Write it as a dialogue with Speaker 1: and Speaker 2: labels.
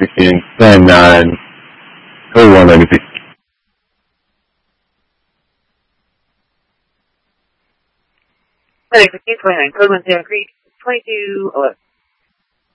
Speaker 1: 16, 10, 9, 31 legacy.
Speaker 2: FedEx 1629, code 10 Creek, 2211.